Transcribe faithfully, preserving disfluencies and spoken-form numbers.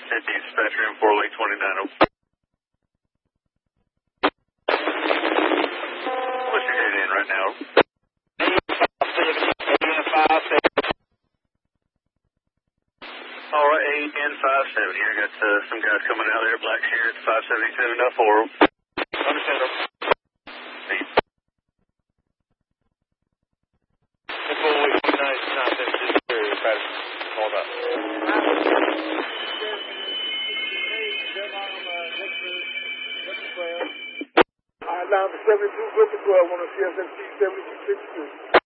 fifty, dispatcher in four Lake twenty-nine. What's your head in right now? All right, eight and five seventy. I got uh, some guys coming out there, black shirts, five seventy-seven up for them. Understand them. Eight. four Lake twenty-nine, nine seventy-six, called up. I down to seventy-two fifty-twelve on the C S M C seventy-two sixty-two.